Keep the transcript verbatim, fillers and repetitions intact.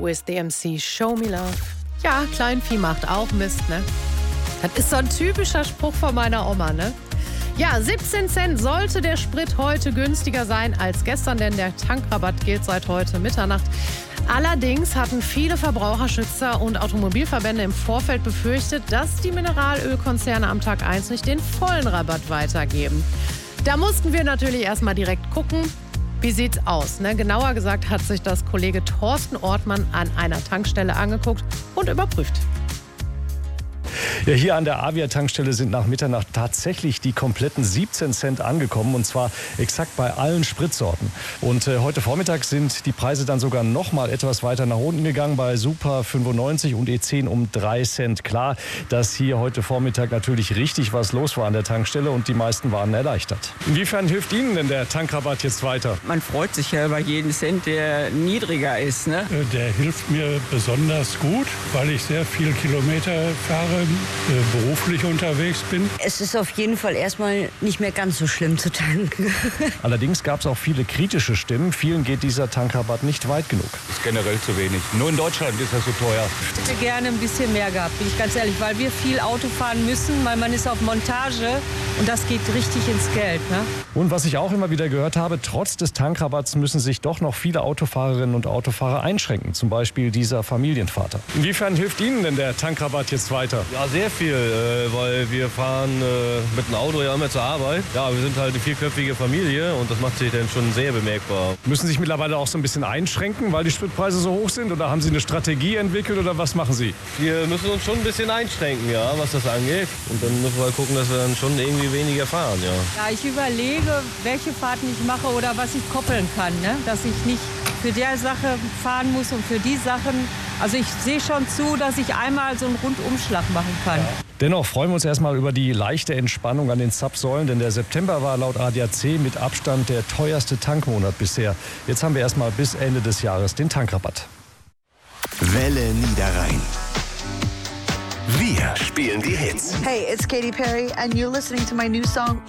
with the M C Show Me Love. Ja, Kleinvieh macht auch Mist, ne? Das ist so ein typischer Spruch von meiner Oma, ne? Ja, siebzehn Cent sollte der Sprit heute günstiger sein als gestern, denn der Tankrabatt gilt seit heute Mitternacht. Allerdings hatten viele Verbraucherschützer und Automobilverbände im Vorfeld befürchtet, dass die Mineralölkonzerne am Tag eins nicht den vollen Rabatt weitergeben. Da mussten wir natürlich erstmal direkt gucken, wie sieht's aus, ne? Genauer gesagt hat sich das Kollege Thorsten Ortmann an einer Tankstelle angeguckt und überprüft. Ja, hier an der Avia-Tankstelle sind nach Mitternacht tatsächlich die kompletten siebzehn Cent angekommen, und zwar exakt bei allen Spritsorten. Und äh, heute Vormittag sind die Preise dann sogar noch mal etwas weiter nach unten gegangen, bei Super fünfundneunzig und E zehn um drei Cent. Klar, dass hier heute Vormittag natürlich richtig was los war an der Tankstelle und die meisten waren erleichtert. Inwiefern hilft Ihnen denn der Tankrabatt jetzt weiter? Man freut sich ja über jeden Cent, der niedriger ist, ne? Der hilft mir besonders gut, weil ich sehr viel Kilometer fahre, beruflich unterwegs bin. Es ist auf jeden Fall erstmal nicht mehr ganz so schlimm zu tanken. Allerdings gab es auch viele kritische Stimmen. Vielen geht dieser Tankrabatt nicht weit genug. Das ist generell zu wenig. Nur in Deutschland ist das so teuer. Ich hätte gerne ein bisschen mehr gehabt, bin ich ganz ehrlich, weil wir viel Auto fahren müssen, weil man ist auf Montage und das geht richtig ins Geld, ne? Und was ich auch immer wieder gehört habe, trotz des Tankrabatts müssen sich doch noch viele Autofahrerinnen und Autofahrer einschränken. Zum Beispiel dieser Familienvater. Inwiefern hilft Ihnen denn der Tankrabatt jetzt weiter? Ja, sehr viel, äh, weil wir fahren äh, mit dem Auto ja immer zur Arbeit. Ja, wir sind halt eine vierköpfige Familie und das macht sich dann schon sehr bemerkbar. Müssen Sie sich mittlerweile auch so ein bisschen einschränken, weil die Spritpreise so hoch sind? Oder haben Sie eine Strategie entwickelt oder was machen Sie? Wir müssen uns schon ein bisschen einschränken, ja, was das angeht. Und dann müssen wir halt gucken, dass wir dann schon irgendwie weniger fahren, ja. Ja, ich überlege, welche Fahrten ich mache oder was ich koppeln kann, ne? Dass ich nicht für der Sache fahren muss und für die Sachen. Also ich sehe schon zu, dass ich einmal so einen Rundumschlag machen kann. Ja. Dennoch freuen wir uns erstmal über die leichte Entspannung an den Zapfsäulen, denn der September war laut A D A C mit Abstand der teuerste Tankmonat bisher. Jetzt haben wir erstmal bis Ende des Jahres den Tankrabatt. Welle Niederrhein. Wir spielen die Hits. Hey, it's Katy Perry and you're listening to my new song